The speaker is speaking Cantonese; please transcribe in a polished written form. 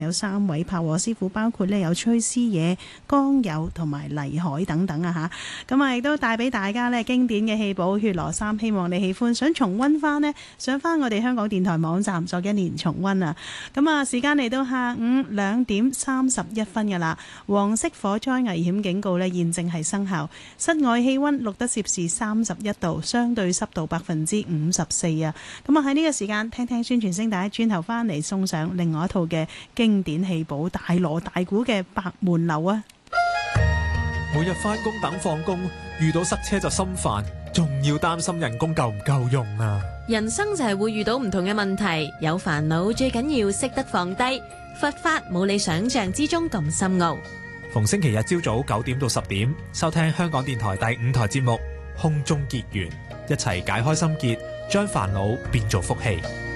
有3位拍和師傅，包括呢有崔師爺、江友同埋黎海等等啊嚇。咁啊亦都帶俾大家呢經典嘅戲寶《血羅三》，希望你喜歡。想重溫翻呢，上翻我哋香港電台網站作一年重溫啊。咁啊時間嚟到下午2點31分㗎啦，黃色火災危險警告呢現正係生效，室外氣溫錄得攝氏31度，相對濕度54%啊。咁啊喺呢個時間聽聽宣傳聲帶，轉頭翻嚟送上另外一套嘅經典戲寶大鑼大鼓嘅白門樓啊！ 每日翻工等放工，遇到塞車就心煩，仲要擔心人工夠唔夠用啊！ 人生就係會遇到唔同嘅問題，有煩惱最緊要識得放低，佛法冇你想象之中咁深奧。 逢星期日朝早9點到10點，收聽香港電台第5台節目《空中結緣》，一齊解開心結，將煩惱變做福氣。